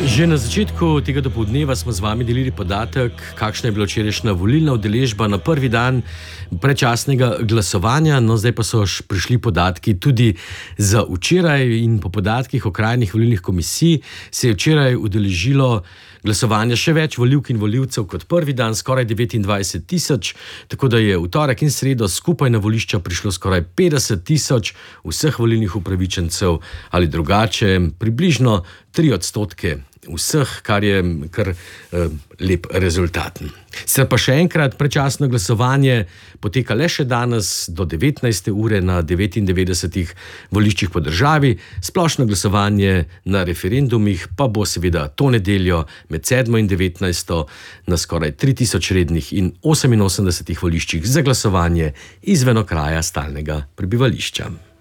Že na začetku tega dopoldneva smo z vami delili podatek, kakšna je bila včerajšnja volilna udeležba na prvi dan predčasnega glasovanja. No, zdaj pa so prišli podatki tudi za včeraj in po podatkih okrajnih volilnih komisij se je včeraj udeležilo glasovanja še več volivk in volivcev kot prvi dan, skoraj 29 tisoč, tako da je v torek in sredo skupaj na volišča prišlo skoraj 50 tisoč vseh volilnih upravičencev ali drugače, približno 3% vseh, kar je kar lep rezultat. Sicer pa še enkrat, predčasno glasovanje poteka le še danes do 19. ure na 99 voliščih po državi, splošno glasovanje na referendumih pa bo seveda to nedeljo med 7. in 19. na skoraj 3000 rednih in 88 voliščih za glasovanje izven okraja stalnega prebivališča.